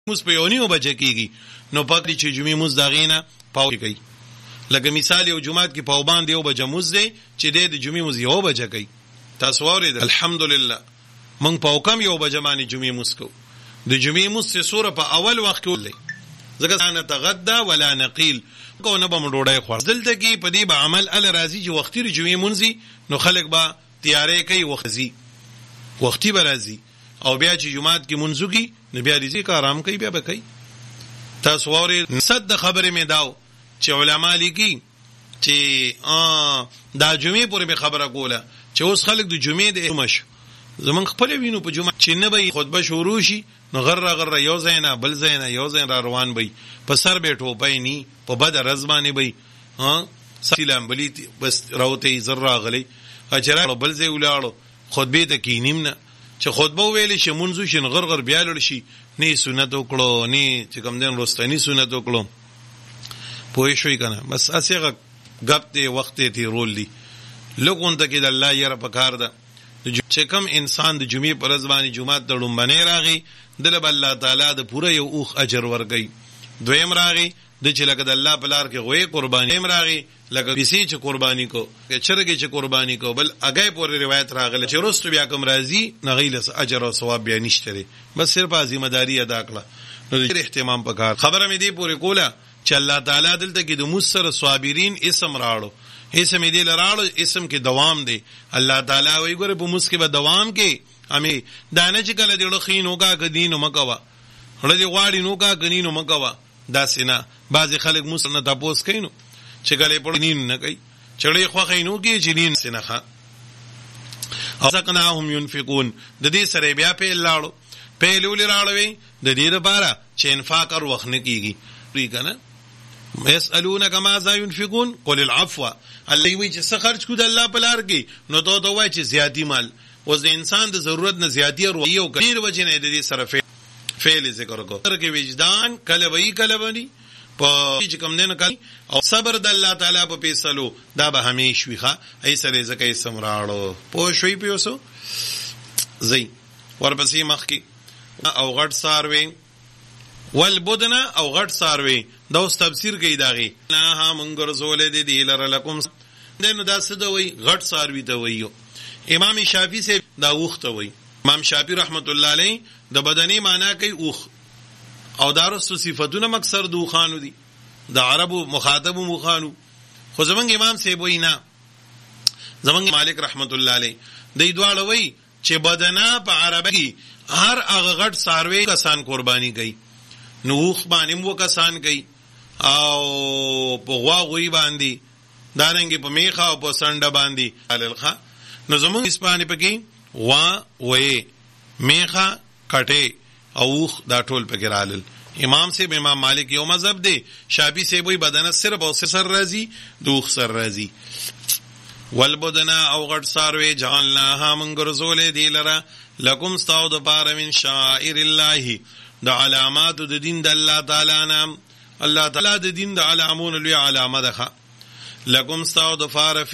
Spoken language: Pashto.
موس په 9 بجې کېږي نو پکې چې جمعې موس دغې نه پاو کوي. لکه مثال یو جمعات کې پاو باندې 1 بجه موس دی چې د جمعې موس 1 بجه کوي. تاسو واورئ الحمدلله موږ پاو کم 1 بجه باندې جمعې موس کو. د جمعې موس سوره په اول وخت کې ولې ځکه نه تغدا ولا نقیل کو نه به ډوډۍ خور. دلته کې په دې به عمل ال راځي چې وختي جمعې مونځي نو خلک به تیارې کوي وختي به راځي او بیا چې جمعات کې مونځوږي نو بیا دې کا آرام کوي بیا به کوي. تاسو واورئ صد خبره مې داو چې علما لیکي چې دا جمعې پورې به خبره کوله چې اوس خلک د جمعې د مش زمون خپل وینو په جمعه چې نه به خطبه شروع شي نو غره یو زینا بل زینا یو زین را روان بي په سر به ټوپای ني په بد رزبانه بي سلام بلی بس راوته زرا غلي اجر بل زی ولاړو خطبه ته کینیم نه چې خطبه ویل شي منځو شي غرغر بیا لړ شي نه سنت وکړو نه چې کوم دین رستنی سنت وکړو پوه شوي کنه بس اسیغه غب ته وخت ته رول دي لګون ته کې د الله یره پکار ده چې کوم انسان د جمعې پر ځواني جمعات ته لومبنه راغی دله الله تعالی د پوره یو اوخ اجر ورګي. دویم راغی د چې لکه د الله په لار کې غوي قرباني راغی لکه بيسي چې قرباني کو چرګي چې قرباني کو بل اگې پورې روایت راغله چې رستو بیا کوم راضي نغیل اجر او ثواب بیا نشته بس صرف ذمہ داری ادا کړه نو د اهتمام پکار. خبره مې دی پورې کوله چې الله تعالی دلته کې د مصر صابرین اسم راړو اسم دې لراړو اسم کې دوام دی. الله تعالی وایي ګوره په مس کې به دوام کې امي دانه چې کله دې خینو کا غدینو مکوا هله دې غواړي نو کا غنینو مکوا دا سینا بعض خلک مسلمان تاسو کینو چې کله په نین نه کوي چړې خو خینو کې چې نین سینا ښه ازقناهم ينفقون د دې سره بیا په لاړو په لولې راړوي د دې لپاره چې انفاق اور وخت نه کیږي پری کنه يسالونك ماذا ينفقون قل العفو الله وی چې څه خرج کو د الله په لار کې نو ته وای چې زیاتی مال اوس د انسان د ضرورت نه زیاتی او یو کثیر وجه نه د دې سره فعل ذکر کو تر کې وجدان کله وی کله بني په چې کوم نه کوي او صبر د الله تعالی په فیصلو دا به همیش ویخه ای سره زکه سمراړو پوه شوي پیوسو زئی ورپسې مخ کې او غټ ساروي والبدنا او غټ ساروي دا اوس تفسیر کوي داغي نه ها مونږ رسول دې دی لره لکم دنه دا څه دوی غټ ساروي ته وایو. امام شافعي سے دا اوخته وای. امام شافعي رحمت الله علیه د بدني معنا کوي اوخ او دارس صفاتونه مکسر دوخانو دي د عربو مخاطب مخانو خو زمونږ امام سی وای نه زمونږ مالک رحمت الله علیه د دواړه وای چې بدنا په عربي هر هغه غټ ساروي کسان قرباني کوي نو اوخ باندې مو کسان کوي او په غواغوي باندې دارنګ په میخه او په سنډه باندې الالخه نو زمون اسپانی پکې وا وې میخه کټه او دا ټول پکې رالل. امام سے امام مالک یو مذهب دی شافعی سے وې بدن صرف او سر راضی دوخ سر راضی والبدنا او غټ ساروي جعلناها من رسول دی لرا لکم استاو د پار من شائر الله د علامات د دین د الله تعالی نام الله تعالی د دین د علامون لوی علامه ده لکم استاو د فار